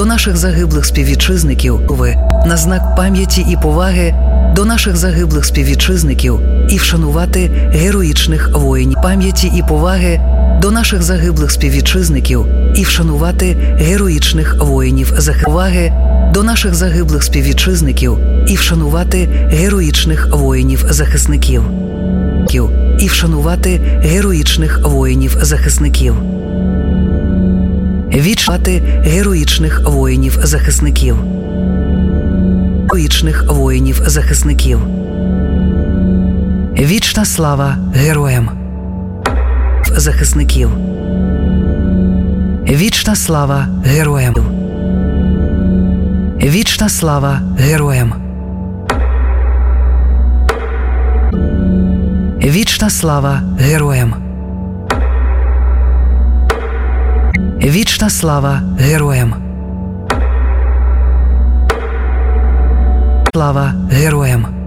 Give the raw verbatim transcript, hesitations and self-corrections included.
до наших загиблих співвітчизників, ви на знак пам'яті і поваги до наших загиблих співвітчизників і вшанувати героїчних воїнів, пам'яті і поваги до наших загиблих співвітчизників і вшанувати героїчних воїнів, поваги до наших загиблих співвітчизників і вшанувати героїчних воїнів-захисників і вшанувати героїчних воїнів-захисників. Відшати героїчних воїнів-захисників. Героїчних воїнів-захисників. Вічна слава героям захисників. Вічна слава героям. Вічна слава героям. Вічна слава героям. Вічна слава героям. Слава героям.